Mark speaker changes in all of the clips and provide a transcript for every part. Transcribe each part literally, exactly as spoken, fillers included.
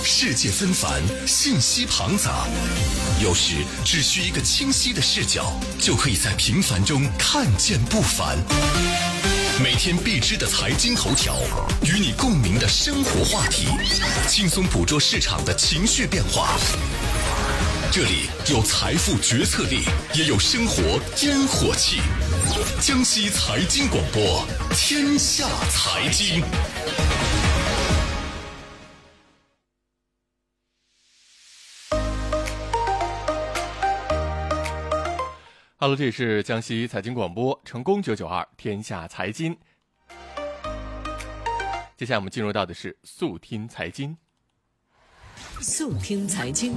Speaker 1: 世界纷繁，信息庞杂，有时只需一个清晰的视角，就可以在平凡中看见不凡。每天必知的财经头条，与你共鸣的生活话题，轻松捕捉市场的情绪变化。这里有财富决策力，也有生活烟火气。江西财经广播，天下财经。
Speaker 2: Hello， 这里是江西财经广播，成功九九二天下财经。接下来我们进入到的是速听财经。
Speaker 3: 速听财经。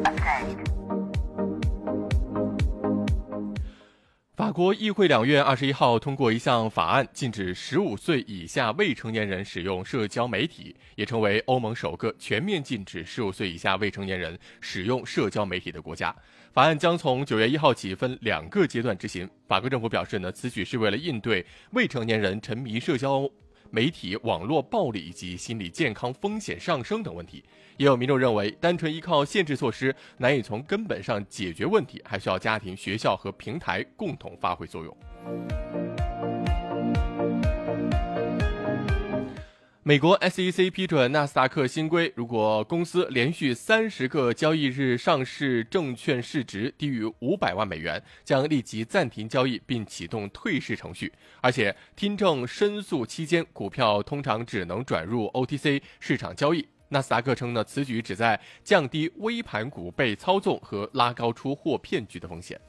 Speaker 2: 法国议会两院二十一号通过一项法案，禁止十五岁以下未成年人使用社交媒体，也成为欧盟首个全面禁止十五岁以下未成年人使用社交媒体的国家。法案将从九月一号起分两个阶段执行。法国政府表示呢，此举是为了应对未成年人沉迷社交媒体、网络暴力以及心理健康风险上升等问题。也有民众认为，单纯依靠限制措施难以从根本上解决问题，还需要家庭、学校和平台共同发挥作用。美国 S E C 批准纳斯达克新规，如果公司连续三十个交易日上市证券市值低于五百万美元，将立即暂停交易并启动退市程序。而且听证申诉期间，股票通常只能转入 O T C 市场交易。纳斯达克称呢，此举旨在降低微盘股被操纵和拉高出货骗局的风险。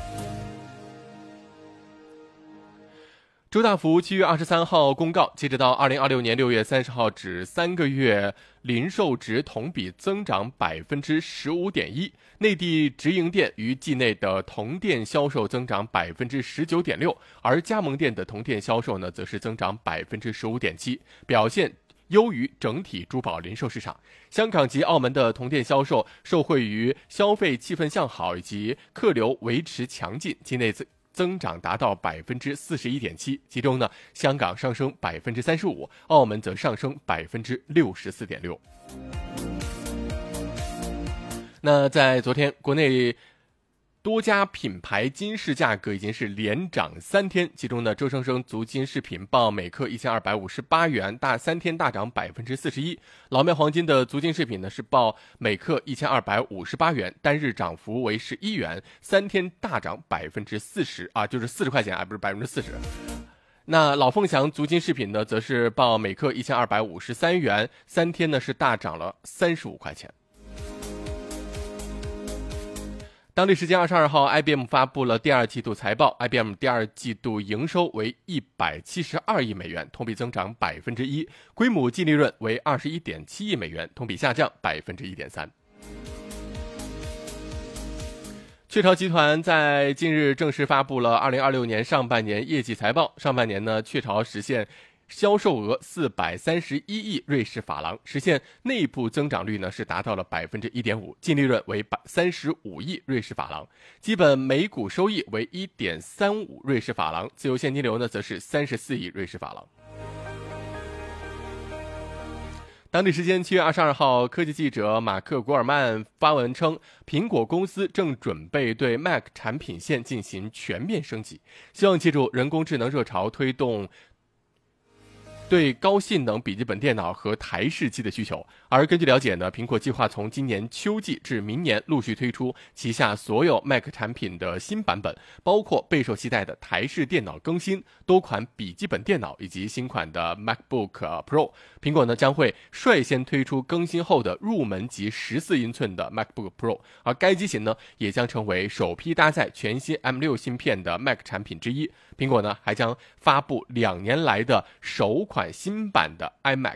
Speaker 2: 周大福七月二十三号公告，截止到二零二六年六月三十号止三个月，零售值同比增长百分之十五点一，内地直营店与季内的同店销售增长百分之十九点六，而加盟店的同店销售呢，则是增长百分之十五点七，表现优于整体珠宝零售市场。香港及澳门的同店销售受惠于消费气氛向好以及客流维持强劲，境内增长达到百分之四十一点七，其中呢，香港上升百分之三十五，澳门则上升百分之六十四点六。那在昨天，国内多家品牌金饰价格已经是连涨三天，其中呢，周生生足金饰品报每克一千二百五十八元，大三天大涨百分之四十一。老庙黄金的足金饰品呢是报每克一千二百五十八元，单日涨幅为十一元，三天大涨百分之四十啊，就是四十块钱，而不是百分之四十。那老凤祥足金饰品呢，则是报每克一千二百五十三元，三天呢是大涨了三十五块钱。当地时间二十二号 I B M 发布了第二季度财报， I B M 第二季度营收为一百七十二亿美元，同比增长百分之一，规模净利润为二十一点七亿美元，同比下降百分之一点三。雀巢集团在近日正式发布了二零二六年上半年业绩财报，上半年呢，雀巢实现销售额四百三十一亿瑞士法郎，实现内部增长率呢是达到了百分之一点五，净利润为三十五亿瑞士法郎，基本每股收益为一点三五瑞士法郎，自由现金流呢则是三十四亿瑞士法郎。当地时间七月二十二号，科技记者马克·古尔曼发文称，苹果公司正准备对 Mac 产品线进行全面升级，希望借助人工智能热潮推动对高性能笔记本电脑和台式机的需求。而根据了解呢，苹果计划从今年秋季至明年陆续推出旗下所有 Mac 产品的新版本，包括备受期待的台式电脑更新、多款笔记本电脑以及新款的 MacBook Pro。苹果呢将会率先推出更新后的入门级十四英寸的 MacBook Pro， 而该机型呢也将成为首批搭载全新 M 六 芯片的 Mac 产品之一。苹果呢还将发布两年来的首款新版的 iMac。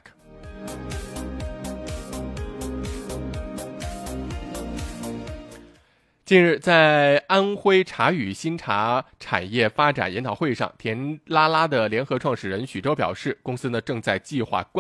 Speaker 2: 近日，在安徽茶语新茶产业发展研讨会上，甜拉拉的联合创始人许周表示，公司呢正在计划关